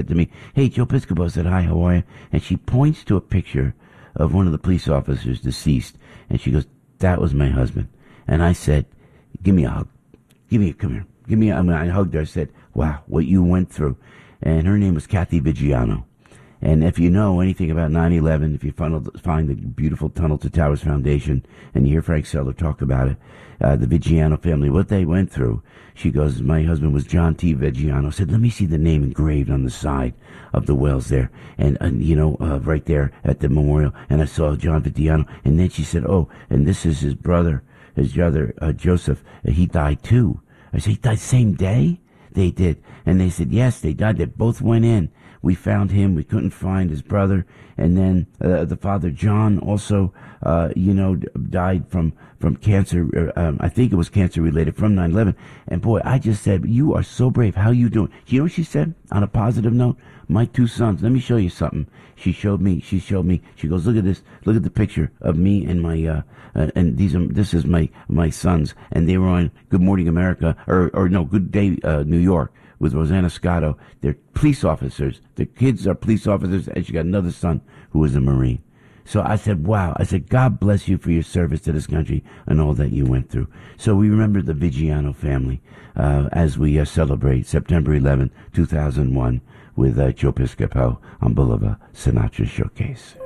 to me, "Hey, Joe Piscopo." I said, "Hi, how are you?" And she points to a picture of one of the police officers deceased, and she goes, "That was my husband." And I said, "Give me a hug. Come here. I hugged her. I said, "Wow, what you went through." And her name was Kathy Vigiano. And if you know anything about 9/11, if you find the beautiful Tunnel to Towers Foundation, and you hear Frank Seller talk about it, the Vigiano family, what they went through, she goes, "My husband was John T. Vigiano." I said, "Let me see the name engraved on the side of the wells there." And right there at the memorial. And I saw John Vigiano. And then she said, "Oh, and this is his brother, Joseph. He died too." I said, "He died same day?" They did. And they said, "Yes, they died. They both went in. We found him. We couldn't find his brother." And then the father, John, also, died from cancer. I think it was cancer related from 9/11. And boy, I just said, "You are so brave. How you doing?" You know what she said on a positive note? "My two sons. Let me show you something." She showed me. She goes, "Look at this. Look at the picture of me and my, this is my sons. And they were on Good Morning America, or no, Good Day, New York, with Rosanna Scotto. They're police officers. Their kids are police officers, and she got another son who was a Marine." So I said, wow. I said, "God bless you for your service to this country and all that you went through." So we remember the Vigiano family as we celebrate September 11, 2001 with Joe Piscopo on Boulevard Sinatra Showcase.